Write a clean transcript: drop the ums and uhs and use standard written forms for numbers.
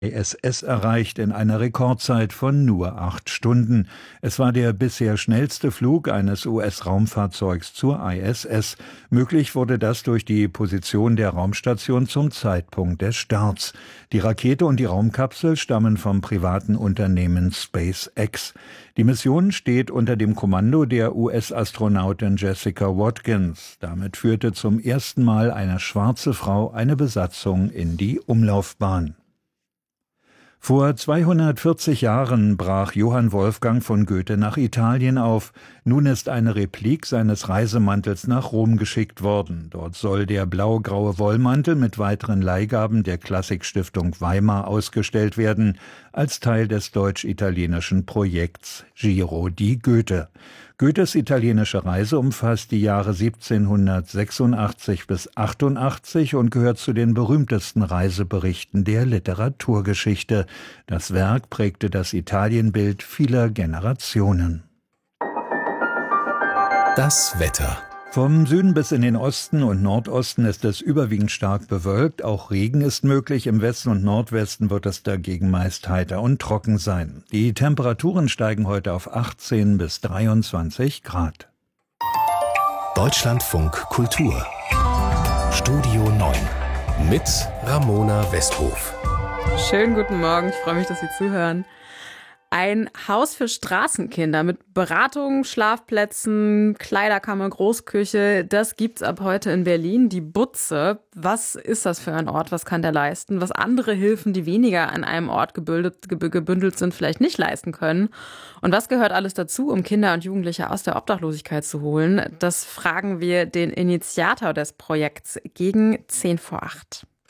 ISS erreicht in einer Rekordzeit von nur 8 Stunden. Es war der bisher schnellste Flug eines US-Raumfahrzeugs zur ISS. Möglich wurde das durch die Position der Raumstation zum Zeitpunkt des Starts. Die Rakete und die Raumkapsel stammen vom privaten Unternehmen SpaceX. Die Mission steht unter dem Kommando der US-Astronautin Jessica Watkins. Damit führte zum ersten Mal eine schwarze Frau eine Besatzung in die Umlaufbahn. Vor 240 Jahren brach Johann Wolfgang von Goethe nach Italien auf. Nun ist eine Replik seines Reisemantels nach Rom geschickt worden. Dort soll der blau-graue Wollmantel mit weiteren Leihgaben der Klassikstiftung Weimar ausgestellt werden, als Teil des deutsch-italienischen Projekts Giro di Goethe. Goethes italienische Reise umfasst die Jahre 1786 bis 88 und gehört zu den berühmtesten Reiseberichten der Literaturgeschichte. Das Werk prägte das Italienbild vieler Generationen. Das Wetter. Vom Süden bis in den Osten und Nordosten ist es überwiegend stark bewölkt. Auch Regen ist möglich. Im Westen und Nordwesten wird es dagegen meist heiter und trocken sein. Die Temperaturen steigen heute auf 18 bis 23 Grad. Deutschlandfunk Kultur. Studio 9 mit Ramona Westhof. Schönen guten Morgen, ich freue mich, dass Sie zuhören. Ein Haus für Straßenkinder mit Beratung, Schlafplätzen, Kleiderkammer, Großküche, das gibt's ab heute in Berlin. Die Butze, was ist das für ein Ort, was kann der leisten? Was andere Hilfen, die weniger an einem Ort gebündelt sind, vielleicht nicht leisten können? Und was gehört alles dazu, um Kinder und Jugendliche aus der Obdachlosigkeit zu holen? Das fragen wir den Initiator des Projekts gegen 7:50.